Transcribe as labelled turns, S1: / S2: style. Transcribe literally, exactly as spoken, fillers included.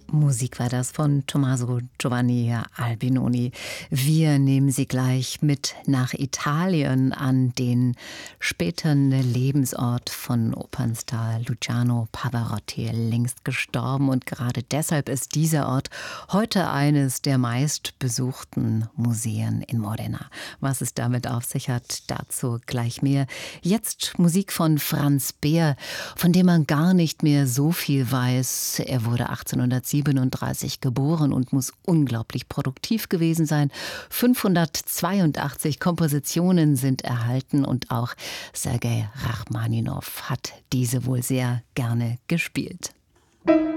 S1: Musik war das von Tommaso Giovanni Albinoni. Wir nehmen Sie gleich mit nach Italien an den späten Lebensort von Opernstar Luciano Pavarotti, längst gestorben. Und gerade deshalb ist dieser Ort heute eines der meistbesuchten Museen in Modena. Was es damit auf sich hat, dazu gleich mehr. Jetzt Musik von Franz Behr, von dem man gar nicht mehr so viel weiß. Er wurde achtzehnhundertsiebenunddreißig geboren und muss unglaublich produktiv gewesen sein. fünfhundertzweiundachtzig Kompositionen sind erhalten und auch Sergei Rachmaninow hat diese wohl sehr gerne gespielt.